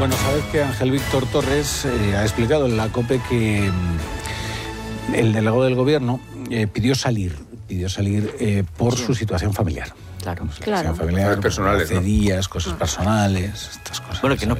Bueno, sabes que Ángel Víctor Torres ha explicado en la COPE que el delegado del gobierno pidió salir por su situación familiar. Claro. Situación familiar, personales, hace días, cosas personales, estas cosas. Bueno, que no